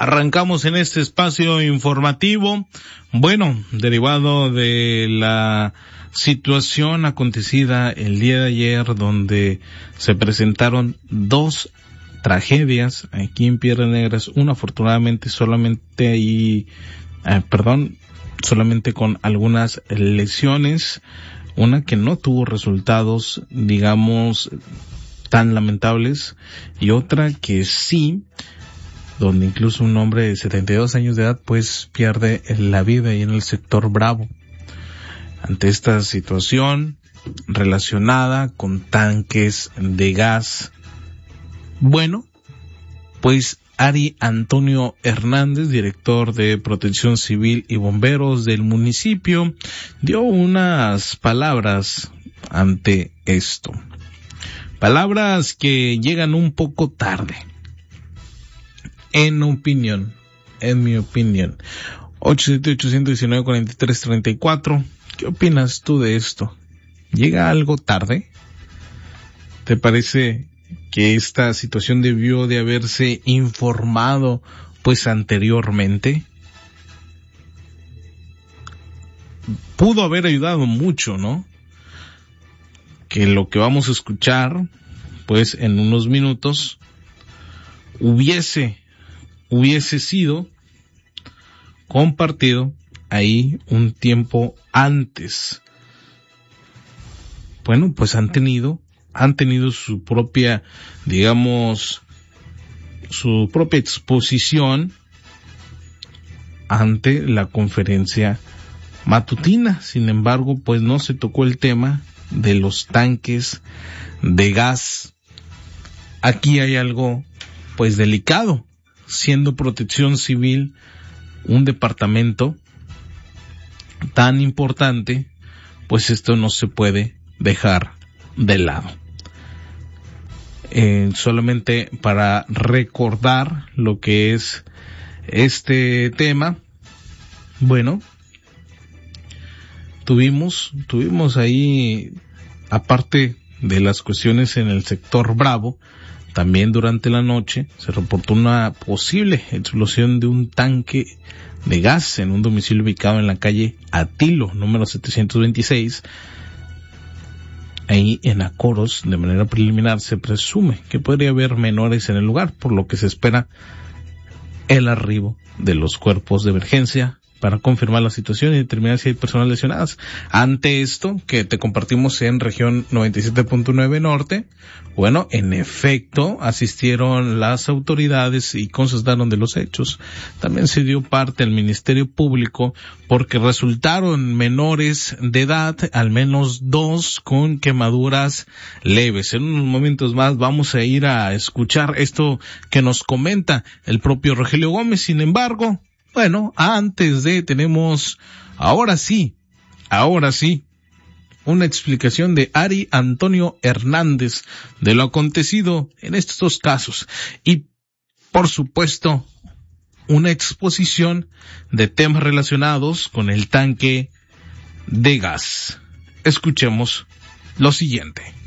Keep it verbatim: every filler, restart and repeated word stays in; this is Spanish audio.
Arrancamos en este espacio informativo, bueno, derivado de la situación acontecida el día de ayer, donde se presentaron dos tragedias aquí en Piedras Negras, una afortunadamente solamente ahí, eh, perdón, solamente con algunas lesiones, una que no tuvo resultados, digamos, tan lamentables, y otra que sí, donde incluso un hombre de setenta y dos años de edad pues pierde la vida ahí en el sector Bravo. Ante esta situación relacionada con tanques de gas, bueno, pues Ari Antonio Hernández, director de Protección Civil y Bomberos del municipio, dio unas palabras ante esto. Palabras que llegan un poco tarde. En opinión, en mi opinión. ocho siete ocho uno nueve, cuatro tres tres cuatro. ¿Qué opinas tú de esto? ¿Llega algo tarde? ¿Te parece que esta situación debió de haberse informado pues anteriormente? Pudo haber ayudado mucho, ¿no? Que lo que vamos a escuchar pues en unos minutos hubiese hubiese sido compartido ahí un tiempo antes. Bueno, pues han tenido, han tenido su propia, digamos, su propia exposición ante la conferencia matutina. Sin embargo, pues no se tocó el tema de los tanques de gas. Aquí hay algo, pues, delicado. Siendo Protección Civil un departamento tan importante, pues esto no se puede dejar de lado. Eh, solamente para recordar lo que es este tema, bueno, tuvimos, tuvimos ahí, aparte de las cuestiones en el sector Bravo, también durante la noche se reportó una posible explosión de un tanque de gas en un domicilio ubicado en la calle Atilo, número setecientos veintiséis. Ahí en Acoros, de manera preliminar, se presume que podría haber menores en el lugar, por lo que se espera el arribo de los cuerpos de emergencia para confirmar la situación y determinar si hay personas lesionadas. Ante esto, que te compartimos en región noventa y siete punto nueve Norte, bueno, en efecto, asistieron las autoridades y constataron de los hechos. También se dio parte al Ministerio Público porque resultaron menores de edad, al menos dos con quemaduras leves. En unos momentos más vamos a ir a escuchar esto que nos comenta el propio Rogelio Gómez. Sin embargo, bueno, antes de, tenemos, ahora sí, ahora sí, una explicación de Ari Antonio Hernández de lo acontecido en estos dos casos. Y, por supuesto, una exposición de temas relacionados con el tanque de gas. Escuchemos lo siguiente.